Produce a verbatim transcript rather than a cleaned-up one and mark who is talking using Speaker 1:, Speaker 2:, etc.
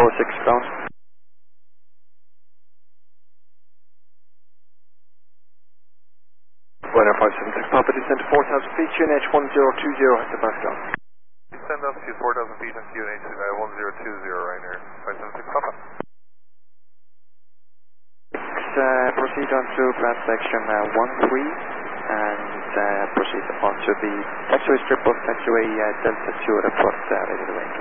Speaker 1: four six ground. Weather five seven six Papa, descend to four thousand feet, Q N H one zero two zero, hit the back down.
Speaker 2: Descend up to four thousand feet and Q N H uh, one zero two zero, Ryanair five seven six Papa.
Speaker 1: Uh, proceed on to plan section uh, one three and uh, proceed onto the taxiway strip of taxiway uh, Delta two at approx uh, ready to wing.